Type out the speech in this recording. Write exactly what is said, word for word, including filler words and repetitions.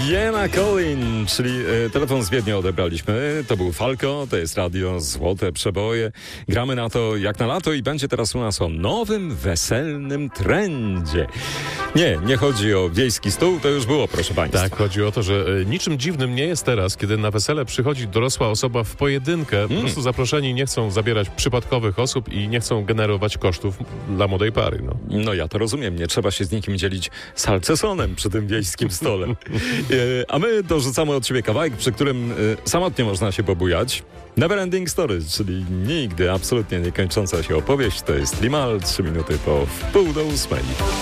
Jena Colin, czyli e, telefon z Wiednia odebraliśmy. To był Falco, to jest radio Złote Przeboje. Gramy na to jak na lato i będzie teraz u nas o nowym, weselnym trendzie. Nie, nie chodzi o wiejski stół, to już było, proszę państwa. Tak, chodzi o to, że e, niczym dziwnym nie jest teraz, kiedy na wesele przychodzi dorosła osoba w pojedynkę. Po Mm. prostu zaproszeni nie chcą zabierać przypadkowych osób i nie chcą generować kosztów dla młodej pary. No. No ja to rozumiem, nie trzeba się z nikim dzielić salcesonem przy tym wiejskim stole. E, a my dorzucamy od siebie kawałek, przy którym e, samotnie można się pobujać. Never Ending Story, czyli nigdy absolutnie niekończąca się opowieść. To jest Limal, trzy minuty po wpół do ósmej.